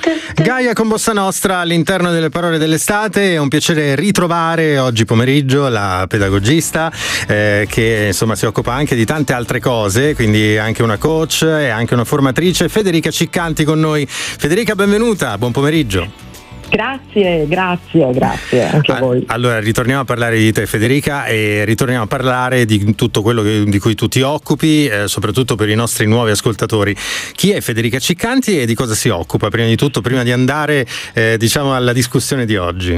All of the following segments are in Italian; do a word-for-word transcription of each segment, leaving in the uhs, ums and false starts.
Gaia con Bossa Nostra all'interno delle parole dell'estate. È un piacere ritrovare oggi pomeriggio la pedagogista eh, che insomma si occupa anche di tante altre cose, quindi anche una coach e anche una formatrice, Federica Ciccanti con noi. Federica, benvenuta, buon pomeriggio. Grazie, grazie, grazie anche a voi. Allora, ritorniamo a parlare di te, Federica, e ritorniamo a parlare di tutto quello che, di cui tu ti occupi, eh, soprattutto per i nostri nuovi ascoltatori. Chi è Federica Ciccanti e di cosa si occupa, prima di tutto, prima di andare eh, diciamo alla discussione di oggi?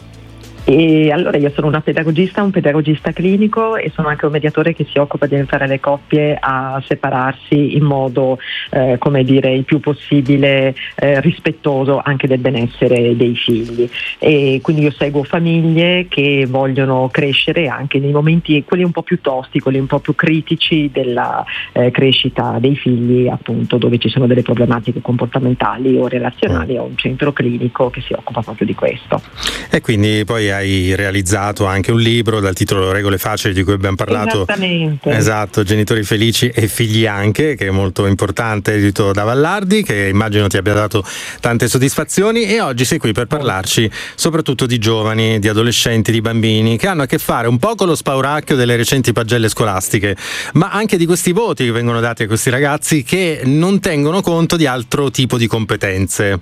E allora io sono una pedagogista, un pedagogista clinico e sono anche un mediatore che si occupa di aiutare le coppie a separarsi in modo, eh, come dire, il più possibile eh, rispettoso anche del benessere dei figli. E quindi io seguo famiglie che vogliono crescere anche nei momenti, quelli un po' più tosti, quelli un po' più critici della eh, crescita dei figli, appunto dove ci sono delle problematiche comportamentali o relazionali. Ho un centro clinico che si occupa proprio di questo. E quindi poi hai realizzato anche un libro dal titolo Regole facili, di cui abbiamo parlato. Esattamente. Esatto, Genitori felici e figli anche, che è molto importante, edito da Vallardi, che immagino ti abbia dato tante soddisfazioni. E oggi sei qui per parlarci soprattutto di giovani, di adolescenti, di bambini che hanno a che fare un po' con lo spauracchio delle recenti pagelle scolastiche, ma anche di questi voti che vengono dati a questi ragazzi che non tengono conto di altro tipo di competenze.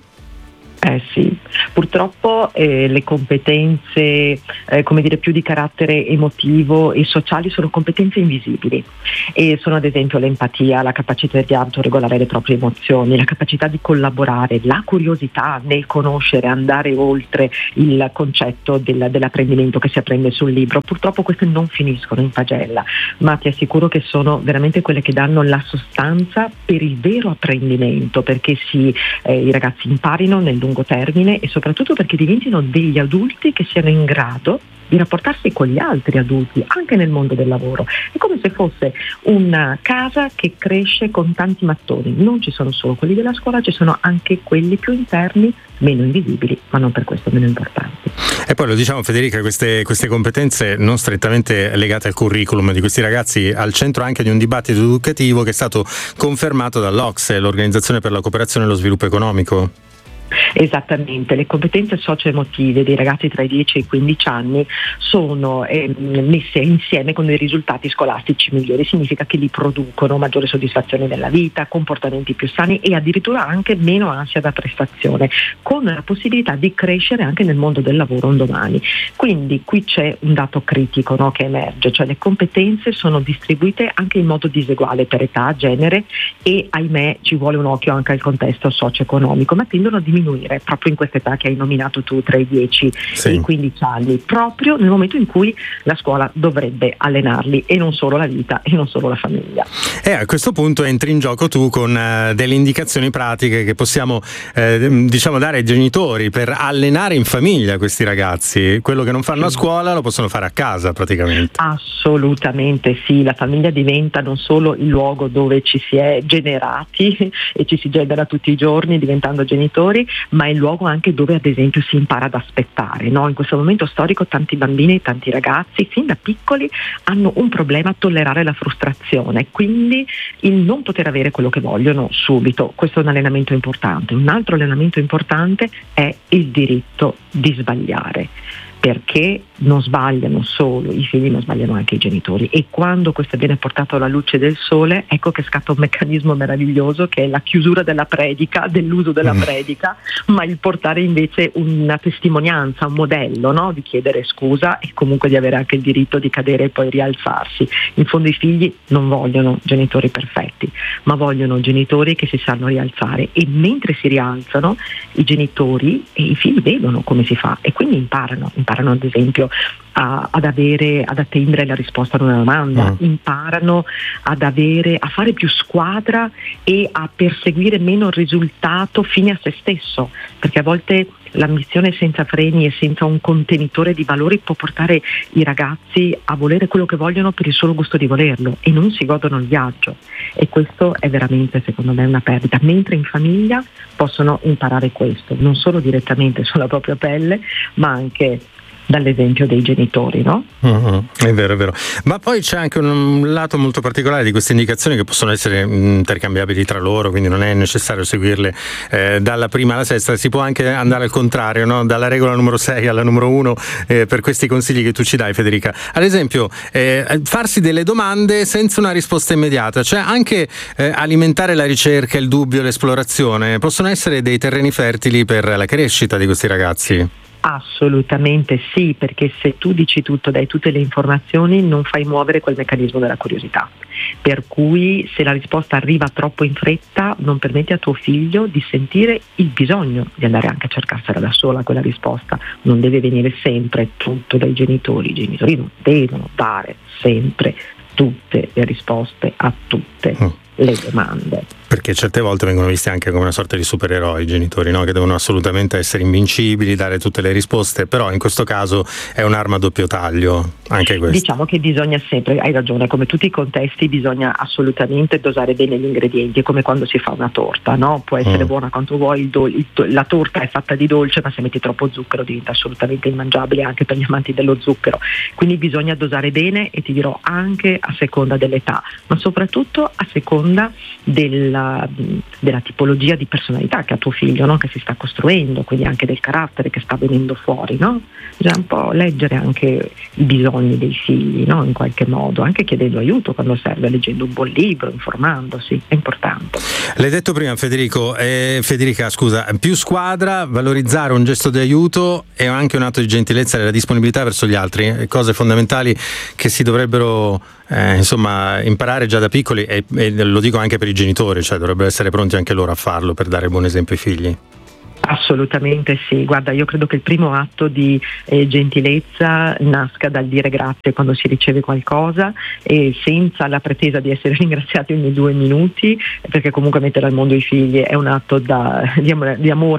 Eh sì, purtroppo eh, le competenze eh, come dire più di carattere emotivo e sociali sono competenze invisibili e sono ad esempio l'empatia, la capacità di autoregolare le proprie emozioni, la capacità di collaborare, la curiosità nel conoscere, andare oltre il concetto del, dell'apprendimento che si apprende sul libro. Purtroppo queste non finiscono in pagella, ma ti assicuro che sono veramente quelle che danno la sostanza per il vero apprendimento, perché si, eh, i ragazzi imparino nel lungo termine e soprattutto perché diventino degli adulti che siano in grado di rapportarsi con gli altri adulti anche nel mondo del lavoro. È come se fosse una casa che cresce con tanti mattoni, non ci sono solo quelli della scuola, ci sono anche quelli più interni, meno invisibili, ma non per questo meno importanti. E poi lo diciamo, Federica, queste, queste competenze non strettamente legate al curriculum di questi ragazzi, al centro anche di un dibattito educativo che è stato confermato dall'O C S E, l'Organizzazione per la Cooperazione e lo Sviluppo Economico. Esattamente, le competenze socio-emotive dei ragazzi tra i dieci e i quindici anni sono eh, messe insieme con dei risultati scolastici migliori. Significa che li producono maggiore soddisfazione nella vita, comportamenti più sani e addirittura anche meno ansia da prestazione, con la possibilità di crescere anche nel mondo del lavoro un domani. Quindi qui c'è un dato critico, no, che emerge, cioè le competenze sono distribuite anche in modo diseguale per età, genere e ahimè ci vuole un occhio anche al contesto socio-economico, ma tendono a diminuire proprio in questa età che hai nominato tu, tra i dieci sì. e i quindici anni, proprio nel momento in cui la scuola dovrebbe allenarli e non solo la vita e non solo la famiglia. E a questo punto entri in gioco tu con uh, delle indicazioni pratiche che possiamo eh, diciamo dare ai genitori per allenare in famiglia questi ragazzi. Quello che non fanno sì. a scuola lo possono fare a casa praticamente. Assolutamente sì, la famiglia diventa non solo il luogo dove ci si è generati e ci si genera tutti i giorni diventando genitori, ma è il luogo anche dove ad esempio si impara ad aspettare, no? In questo momento storico tanti bambini e tanti ragazzi fin da piccoli hanno un problema a tollerare la frustrazione, quindi il non poter avere quello che vogliono subito. Questo è un allenamento importante. Un altro allenamento importante è il diritto di sbagliare, perché non sbagliano solo i figli, ma sbagliano anche i genitori, e quando questo viene portato alla luce del sole, ecco che scatta un meccanismo meraviglioso che è la chiusura della predica, dell'uso della predica, ma il portare invece una testimonianza, un modello, no? Di chiedere scusa e comunque di avere anche il diritto di cadere e poi rialzarsi. In fondo i figli non vogliono genitori perfetti, ma vogliono genitori che si sanno rialzare, e mentre si rialzano i genitori e i figli vedono come si fa e quindi imparano, imparano ad esempio A, ad avere, ad attendere la risposta ad una domanda, mm. imparano ad avere, a fare più squadra e a perseguire meno il risultato fine a se stesso, perché a volte l'ambizione senza freni e senza un contenitore di valori può portare i ragazzi a volere quello che vogliono per il solo gusto di volerlo e non si godono il viaggio, e questo è veramente secondo me una perdita, mentre in famiglia possono imparare questo non solo direttamente sulla propria pelle, ma anche dall'esempio dei genitori, no? Mm-hmm, è vero, è vero. Ma poi c'è anche un lato molto particolare di queste indicazioni che possono essere intercambiabili tra loro, quindi non è necessario seguirle eh, dalla prima alla sesta, si può anche andare al contrario, no? Dalla regola numero sei alla numero uno eh, per questi consigli che tu ci dai, Federica. Ad esempio, eh, farsi delle domande senza una risposta immediata, cioè anche eh, alimentare la ricerca, il dubbio, l'esplorazione, possono essere dei terreni fertili per la crescita di questi ragazzi. Assolutamente sì, perché se tu dici tutto, dai tutte le informazioni, non fai muovere quel meccanismo della curiosità. Per cui se la risposta arriva troppo in fretta, non permetti a tuo figlio di sentire il bisogno di andare anche a cercarsela da sola quella risposta. Non deve venire sempre tutto dai genitori, i genitori non devono dare sempre tutte le risposte a tutte mm. le domande. Perché certe volte vengono visti anche come una sorta di supereroi i genitori, no? Che devono assolutamente essere invincibili, dare tutte le risposte, però in questo caso è un'arma a doppio taglio, anche questo. Diciamo che bisogna sempre, hai ragione, come tutti i contesti bisogna assolutamente dosare bene gli ingredienti, è come quando si fa una torta, no? Può essere mm. buona quanto vuoi, il do- il do- la torta è fatta di dolce, ma se metti troppo zucchero diventa assolutamente immangiabile anche per gli amanti dello zucchero, quindi bisogna dosare bene, e ti dirò anche a seconda dell'età, ma soprattutto a seconda della della tipologia di personalità che ha tuo figlio, no? Che si sta costruendo, quindi anche del carattere che sta venendo fuori, no? Bisogna un po' leggere anche i bisogni dei figli, no? In qualche modo, anche chiedendo aiuto quando serve, leggendo un buon libro, informandosi, è importante. L'hai detto prima, Federico, eh, Federica, scusa, più squadra, valorizzare un gesto di aiuto e anche un atto di gentilezza e la disponibilità verso gli altri, cose fondamentali che si dovrebbero eh, insomma imparare già da piccoli, e, e lo dico anche per i genitori, cioè dovrebbero essere pronti anche loro a farlo per dare buon esempio ai figli. Assolutamente sì, guarda, io credo che il primo atto di eh, gentilezza nasca dal dire grazie quando si riceve qualcosa, e senza la pretesa di essere ringraziati ogni due minuti, perché comunque mettere al mondo i figli è un atto da, di, amore, di amore